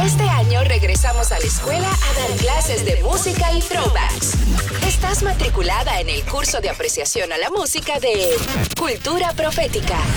Este año regresamos a la escuela a dar clases de música y throwbacks. Estás matriculada en el curso de apreciación a la música de Cultura Profética.